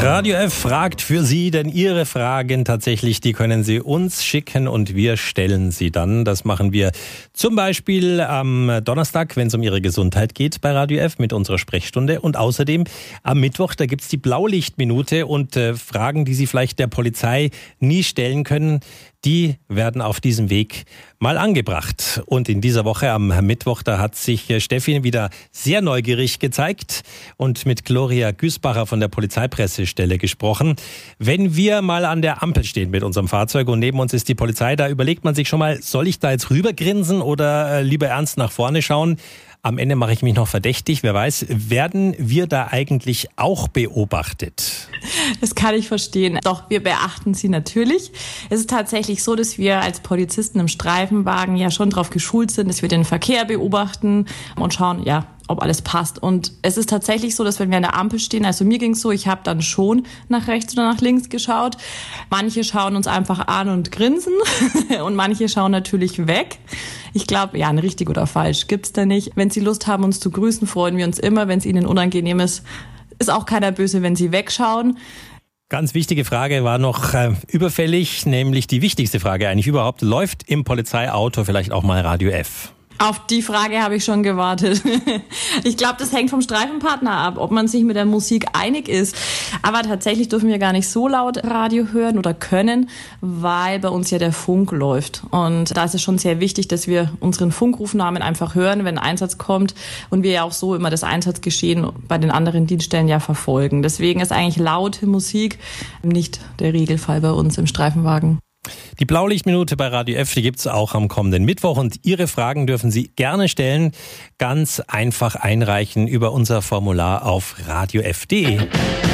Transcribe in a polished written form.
Radio F fragt für Sie, denn Ihre Fragen tatsächlich, die können Sie uns schicken und wir stellen sie dann. Das machen wir zum Beispiel am Donnerstag, wenn es um Ihre Gesundheit geht bei Radio F mit unserer Sprechstunde. Und außerdem am Mittwoch, da gibt's die Blaulichtminute und Fragen, die Sie vielleicht der Polizei nie stellen können, die werden auf diesem Weg mal angebracht. Und in dieser Woche am Mittwoch, da hat sich Steffi wieder sehr neugierig gezeigt und mit Gloria Güßbacher von der Polizeipressestelle gesprochen. Wenn wir mal an der Ampel stehen mit unserem Fahrzeug und neben uns ist die Polizei, da überlegt man sich schon mal, soll ich da jetzt rübergrinsen oder lieber ernst nach vorne schauen? Am Ende mache ich mich noch verdächtig. Wer weiß, werden wir da eigentlich auch beobachtet? Das kann ich verstehen. Doch, wir beachten sie natürlich. Es ist tatsächlich so, dass wir als Polizisten im Streifenwagen ja schon darauf geschult sind, dass wir den Verkehr beobachten und schauen, ja, ob alles passt. Und es ist tatsächlich so, dass wenn wir an der Ampel stehen, also mir ging's so, ich habe dann schon nach rechts oder nach links geschaut. Manche schauen uns einfach an und grinsen und manche schauen natürlich weg. Ich glaube, ja, ein richtig oder falsch gibt's da nicht. Wenn Sie Lust haben, uns zu grüßen, freuen wir uns immer. Wenn es Ihnen unangenehm ist, ist auch keiner böse, wenn Sie wegschauen. Ganz wichtige Frage war noch überfällig, nämlich die wichtigste Frage eigentlich überhaupt. Läuft im Polizeiauto vielleicht auch mal Radio F? Auf die Frage habe ich schon gewartet. Ich glaube, das hängt vom Streifenpartner ab, ob man sich mit der Musik einig ist. Aber tatsächlich dürfen wir gar nicht so laut Radio hören oder können, weil bei uns ja der Funk läuft. Und da ist es schon sehr wichtig, dass wir unseren Funkrufnamen einfach hören, wenn ein Einsatz kommt. Und wir ja auch so immer das Einsatzgeschehen bei den anderen Dienststellen ja verfolgen. Deswegen ist eigentlich laute Musik nicht der Regelfall bei uns im Streifenwagen. Die Blaulichtminute bei Radio F, die gibt's auch am kommenden Mittwoch und Ihre Fragen dürfen Sie gerne stellen. Ganz einfach einreichen über unser Formular auf radiof.de.